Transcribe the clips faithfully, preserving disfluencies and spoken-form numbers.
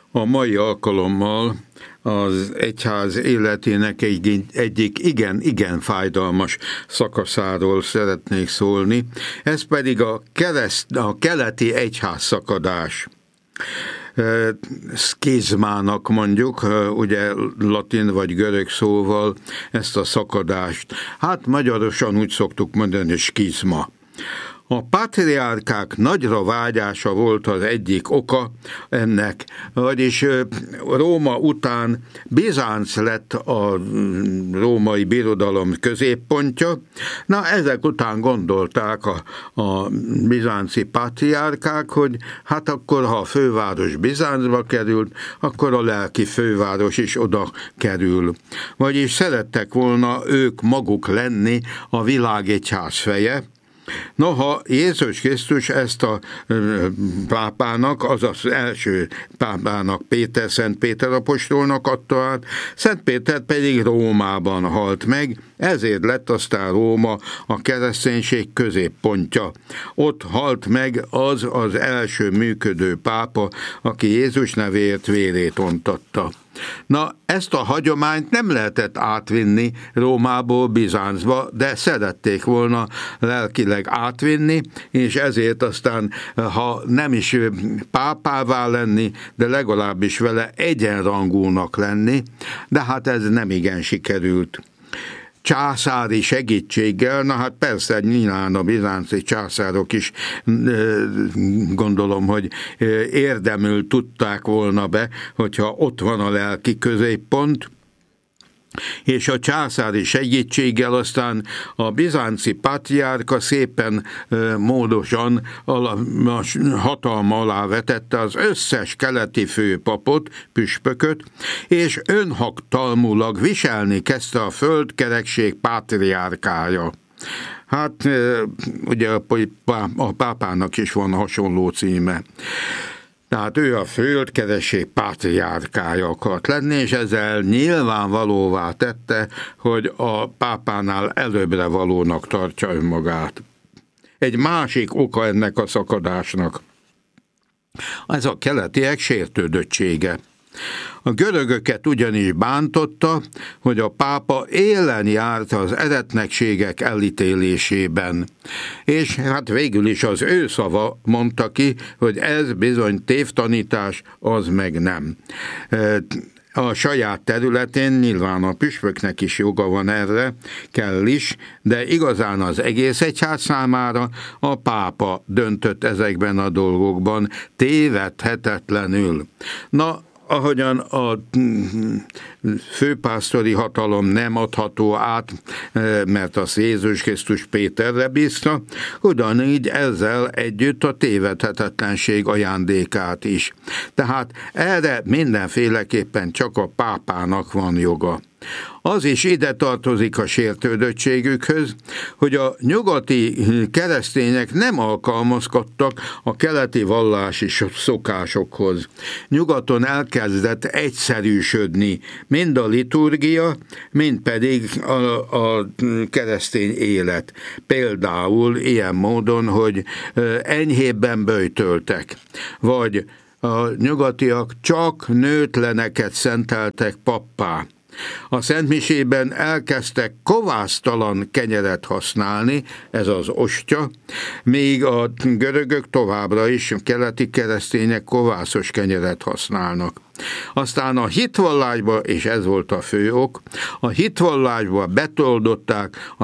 A mai alkalommal az egyház életének egy, egyik igen-igen fájdalmas szakaszáról szeretnék szólni, ez pedig a, kereszt, a keleti egyház szakadás. Szkizmának mondjuk, ugye latin vagy görög szóval ezt a szakadást. Hát magyarosan úgy szoktuk mondani, skizma. A pátriárkák nagyra vágyása volt az egyik oka ennek, vagyis Róma után Bizánc lett a római birodalom középpontja. Na, ezek után gondolták a, a bizánci pátriárkák, hogy hát akkor, ha a főváros Bizáncba került, akkor a lelki főváros is oda kerül. Vagyis szerettek volna ők maguk lenni a világegyház feje. Noha Jézus Krisztus ezt a pápának, azaz első pápának, Péter, Szent Péter apostolnak adta át, Szent Péter pedig Rómában halt meg, ezért lett aztán Róma a kereszténység középpontja. Ott halt meg az az első működő pápa, aki Jézus nevéért vérét ontatta. Na, ezt a hagyományt nem lehetett átvinni Rómából Bizáncba, de szerették volna lelkileg átvinni, és ezért aztán, ha nem is pápává lenni, de legalábbis vele egyenrangúnak lenni, de hát ez nem igen sikerült. Császári segítséggel, na hát persze nyilván a bizánci császárok is gondolom, hogy érdemül tudták volna be, hogyha ott van a lelki középpont, és a császári segítséggel aztán a bizánci pátriárka szépen módosan a hatalma alá vetette az összes keleti főpapot, püspököt, és önhatalmulag viselni kezdte a földkerekség pátriárkája. Hát ugye a pápának is van hasonló címe. Tehát ő a földkereség pátriárkája akart lenni, és ezzel nyilvánvalóvá tette, hogy a pápánál előbbre valónak tartja önmagát. Egy másik oka ennek a szakadásnak, ez a keletiek sértődöttsége. A görögöket ugyanis bántotta, hogy a pápa élen járt az eretnekségek elítélésében. És hát végül is az ő szava mondta ki, hogy ez bizony tévtanítás, az meg nem. A saját területén nyilván a püspöknek is joga van erre, kell is, de igazán az egész egyház számára a pápa döntött ezekben a dolgokban tévedhetetlenül. Na, ahogyan a főpásztori hatalom nem adható át, mert az Jézus Krisztus Péterre bízta, ugyanígy ezzel együtt a tévedhetetlenség ajándékát is. Tehát erre mindenféleképpen csak a pápának van joga. Az is ide tartozik a sértődöttségükhöz, hogy a nyugati keresztények nem alkalmazkodtak a keleti vallási szokásokhoz. Nyugaton elkezdett egyszerűsödni mind a liturgia, mind pedig a, a keresztény élet. Például ilyen módon, hogy enyhébben böjtöltek, vagy a nyugatiak csak nőtleneket szenteltek pappá. A szentmisében elkezdtek kovásztalan kenyeret használni, ez az ostya, míg a görögök továbbra is, a keleti keresztények kovászos kenyeret használnak. Aztán a hitvallásba, és ez volt a fő ok, a hitvallásba betoldották a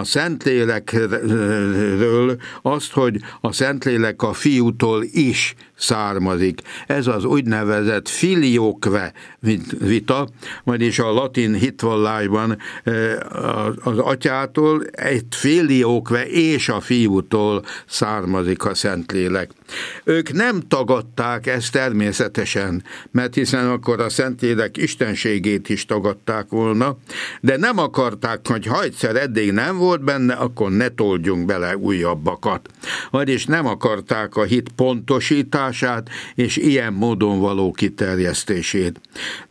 Szentlélekről azt, hogy a Szentlélek a Fiútól is származik. Ez az úgynevezett filioque vita, vagyis a latin hitvallásban az atyától egy filioque és a Fiútól származik a Szentlélek. Ők nem tagadták ezt természetesen, mert hiszen akkor a Szentlélek istenségét is tagadták volna, de nem akarták, hogy ha egyszer eddig nem volt benne, akkor ne toldjunk bele újabbakat. Vagyis nem akarták a hit pontosítását, és ilyen módon való kiterjesztését. Na,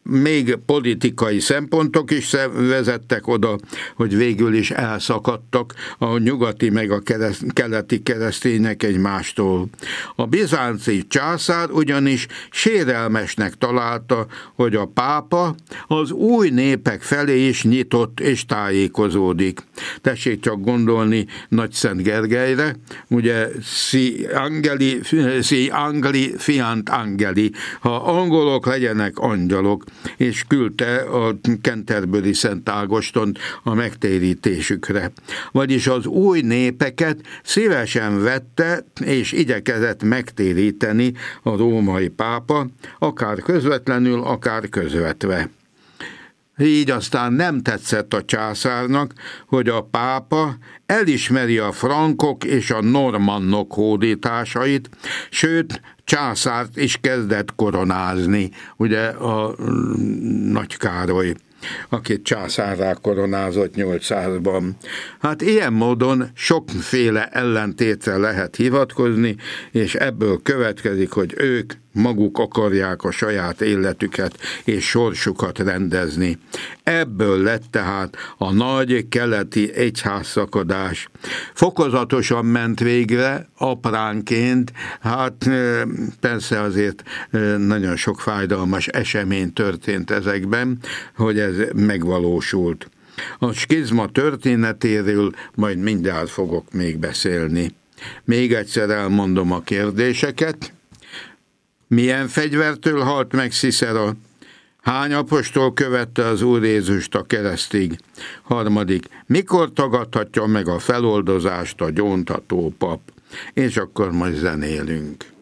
még politikai szempontok is vezettek oda, hogy végül is elszakadtak a nyugati meg a kereszt, keleti keresztények egymástól. A bizánci császár ugyanis sérelmesnek találta, hogy a pápa az új népek felé is nyitott és tájékozódik. Tessék csak gondolni Nagyszent Gergelyre, ugye si angeli, si angli fiant angeli, ha angolok legyenek angyalok, és küldte a Canterbury Szent Ágostont a megtérítésükre. Vagyis az új népeket szívesen vette, és igyekezett megtéríteni a római pápa, akár közvetlenül, akár közvetve. Így aztán nem tetszett a császárnak, hogy a pápa elismeri a frankok és a normannok hódításait, sőt, császárt is kezdett koronázni, ugye a Nagy Károly, akit császárrá koronázott nyolcszázban. Hát ilyen módon sokféle ellentétre lehet hivatkozni, és ebből következik, hogy ők maguk akarják a saját életüket és sorsukat rendezni. Ebből lett tehát a nagy keleti egyházszakadás. Fokozatosan ment végre, apránként, hát persze azért nagyon sok fájdalmas esemény történt ezekben, hogy ez megvalósult. A skizma történetéről majd mindjárt fogok még beszélni. Még egyszer elmondom a kérdéseket. Milyen fegyvertől halt meg Cicera? Hány apostol követte az Úr Jézust a keresztig? Harmadik, mikor tagadhatja meg a feloldozást a gyóntató pap? És akkor majd zenélünk.